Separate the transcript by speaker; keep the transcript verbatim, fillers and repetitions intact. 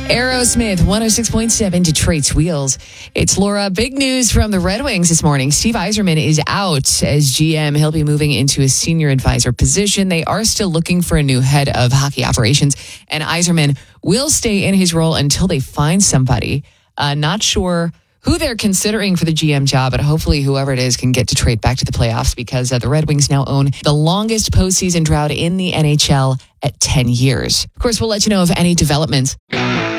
Speaker 1: Aerosmith, one oh six point seven, Detroit's Wheels. It's Laura. Big news from the Red Wings this morning. Steve Yzerman is out as G M. He'll be moving into a senior advisor position. They are still looking for a new head of hockey operations, and Yzerman will stay in his role until they find somebody. Uh, not sure who they're considering for the G M job, but hopefully whoever it is can get Detroit back to the playoffs because uh, the Red Wings now own the longest postseason drought in the N H L at ten years. Of course, we'll let you know of any developments.